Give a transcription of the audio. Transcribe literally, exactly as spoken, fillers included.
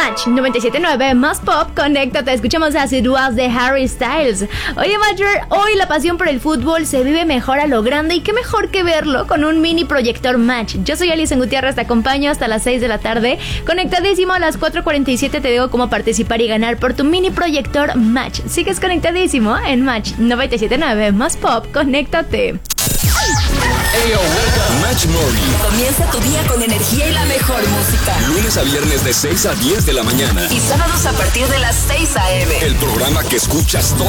Match noventa y siete punto nueve más pop, conéctate, escuchamos a It Was de Harry Styles. Oye, Major, hoy la pasión por el fútbol se vive mejor a lo grande y qué mejor que verlo con un mini proyector Match. Yo soy Alison Gutiérrez, te acompaño hasta las seis de la tarde. Conectadísimo, a las cuatro cuarenta y siete te digo cómo participar y ganar por tu mini proyector Match. Sigues conectadísimo en Match noventa y siete punto nueve más pop, conéctate. Hey, yo, Match Morning. Comienza tu día con energía y la mejor música. Lunes a viernes de seis a diez de la mañana. Y sábados a partir de las seis a eme. El programa que escuchas todos